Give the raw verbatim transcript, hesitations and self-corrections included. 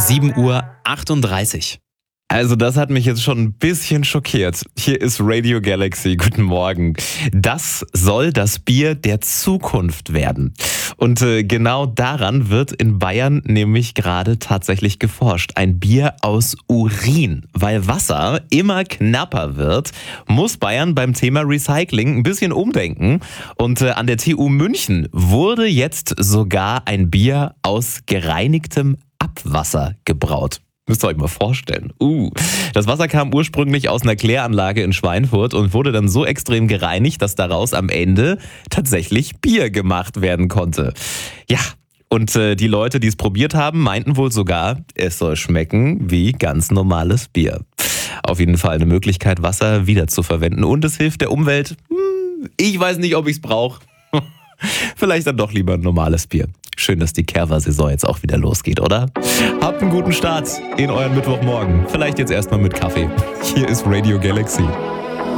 sieben Uhr achtunddreißig. Also das hat mich jetzt schon ein bisschen schockiert. Hier ist Radio Galaxy. Guten Morgen. Das soll das Bier der Zukunft werden. Und äh, genau daran wird in Bayern nämlich gerade tatsächlich geforscht. Ein Bier aus Urin. Weil Wasser immer knapper wird, muss Bayern beim Thema Recycling ein bisschen umdenken. Und äh, an der T U München wurde jetzt sogar ein Bier aus gereinigtem Abwasser gebraut. Müsst ihr euch mal vorstellen. Uh, das Wasser kam ursprünglich aus einer Kläranlage in Schweinfurt und wurde dann so extrem gereinigt, dass daraus am Ende tatsächlich Bier gemacht werden konnte. Ja, und äh, die Leute, die es probiert haben, meinten wohl sogar, es soll schmecken wie ganz normales Bier. Auf jeden Fall eine Möglichkeit, Wasser wiederzuverwenden. Und es hilft der Umwelt. Hm, ich weiß nicht, ob ich es brauche. Vielleicht dann doch lieber ein normales Bier. Schön, dass die Kerwa-Saison jetzt auch wieder losgeht, oder? Habt einen guten Start in euren Mittwochmorgen. Vielleicht jetzt erstmal mit Kaffee. Hier ist Radio Galaxy.